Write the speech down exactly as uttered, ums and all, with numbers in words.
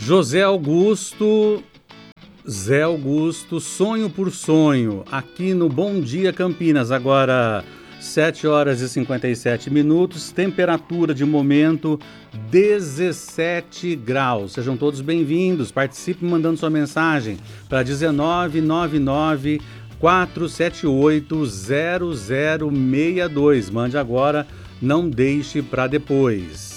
José Augusto, Zé Augusto, Sonho por Sonho, aqui no Bom Dia Campinas, agora sete horas e cinquenta e sete minutos, temperatura de momento dezessete graus. Sejam todos bem-vindos, participe mandando sua mensagem para dezenove nove nove, quatro sete oito, zero zero seis dois. Mande agora, não deixe para depois.